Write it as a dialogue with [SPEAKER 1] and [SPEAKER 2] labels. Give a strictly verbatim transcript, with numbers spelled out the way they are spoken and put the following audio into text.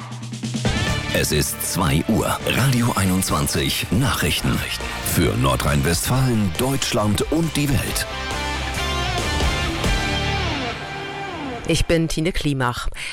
[SPEAKER 1] Es ist zwei Uhr. Radio einundzwanzig Nachrichten. Für Nordrhein-Westfalen, Deutschland und die Welt.
[SPEAKER 2] Ich bin Tine Klimach.